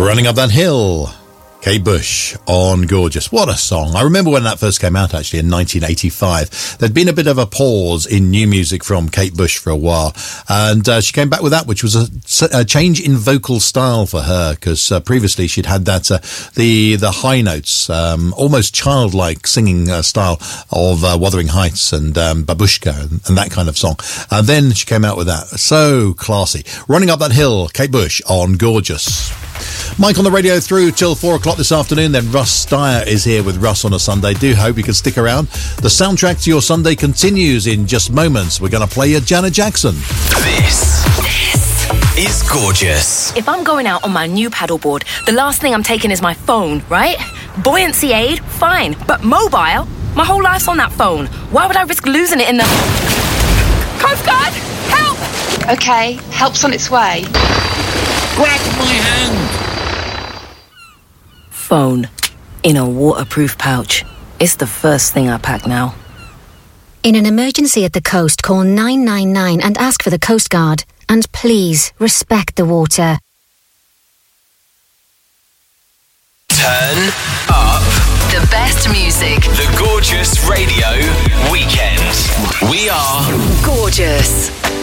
Running Up That Hill, Kate Bush on Gorgeous. What a song. I remember when that first came out, actually, in 1985. There'd been a bit of a pause in new music from Kate Bush for a while. And she came back with that, which was a change in vocal style for her, because previously she'd had that, the high notes, almost childlike singing style of Wuthering Heights and Babushka and that kind of song. And then she came out with that. So classy. Running Up That Hill, Kate Bush on Gorgeous. Mike on the radio through till 4 o'clock this afternoon. Then Russ Dyer is here with Russ on a Sunday. Do hope you can stick around. The soundtrack to your Sunday continues in just moments. We're going to play you Janet Jackson. This is Gorgeous. If I'm going out on my new paddleboard, the last thing I'm taking is my phone, right? Buoyancy aid, fine. But mobile? My whole life's on that phone. Why would I risk losing it in the... Coast Guard, help! Okay, help's on its way. Grab my hand. Phone in a waterproof pouch. It's the first thing I pack now. In an emergency at the coast, call 999 and ask for the Coast Guard. And please, respect the water. Turn up the best music. The Gorgeous Radio Weekend. We are Gorgeous.